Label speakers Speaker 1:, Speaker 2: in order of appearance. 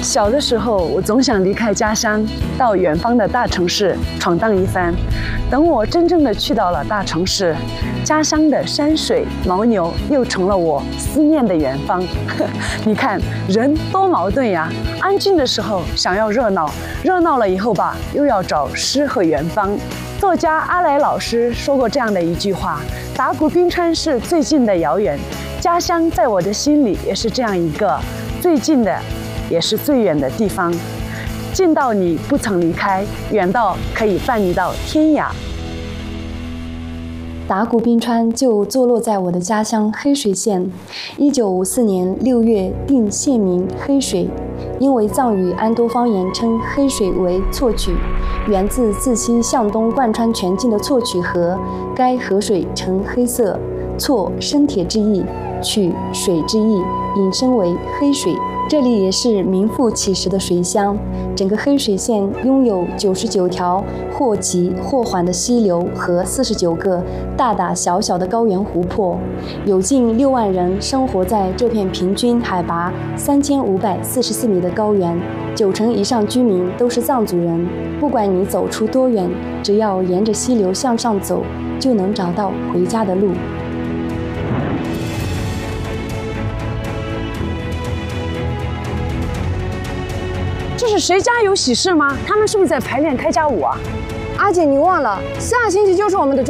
Speaker 1: 小的时候，我总想离开家乡，到远方的大城市闯荡一番。等我真正的去到了大城市，家乡的山水牦牛又成了我思念的远方。你看，人多矛盾呀！安静的时候想要热闹，热闹了以后吧，又要找诗和远方。作家阿来老师说过这样的一句话：达古冰川是最近的遥远，家乡在我的心里也是这样一个最近的，也是最远的地方。近到你不曾离开，远到可以伴你到天涯。
Speaker 2: 达古冰川就坐落在我的家乡黑水县。1954年6月定县名黑水，因为藏语安多方言称黑水为错曲，源自自西向东贯穿全境的错曲河。该河水呈黑色，错生铁之意，曲水之意，引申为黑水。这里也是名副其实的水乡。整个黑水县拥有99条或急或缓的溪流和49个大大小小的高原湖泊，有近6万人生活在这片平均海拔3544米的高原，90%以上居民都是藏族人。不管你走出多远，只要沿着溪流向上走，就能找到回家的路。
Speaker 1: 这是谁家有喜事吗？他们是不是在排练开家舞啊？
Speaker 3: 阿姐，你忘了，下星期就是我们的